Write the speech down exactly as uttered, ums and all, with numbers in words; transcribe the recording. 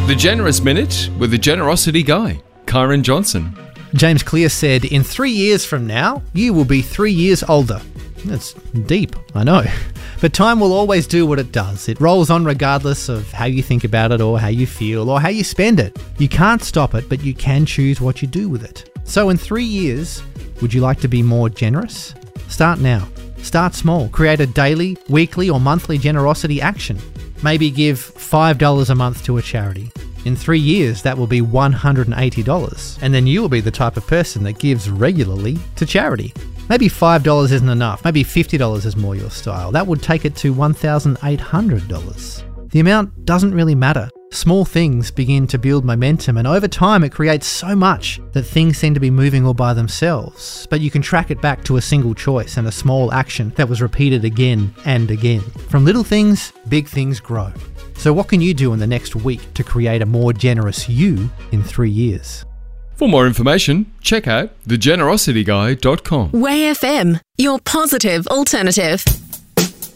The Generous Minute with the Generosity Guy, Kyron Johnson. James Clear said, in three years from now, you will be three years older. That's deep, I know. But time will always do what it does. It rolls on regardless of how you think about it or how you feel or how you spend it. You can't stop it, but you can choose what you do with it. So in three years, would you like to be more generous? Start now. Start small. Create a daily, weekly or monthly generosity action. Maybe give five dollars a month to a charity. In three years, that will be one hundred eighty dollars. And then you will be the type of person that gives regularly to charity. Maybe five dollars isn't enough. Maybe fifty dollars is more your style. That would take it to one thousand eight hundred dollars. The amount doesn't really matter. Small things begin to build momentum, and over time it creates so much that things seem to be moving all by themselves. But you can track it back to a single choice and a small action that was repeated again and again. From little things, big things grow. So what can you do in the next week to create a more generous you in three years? For more information, check out the generosity guy dot com. Way F M, your positive alternative.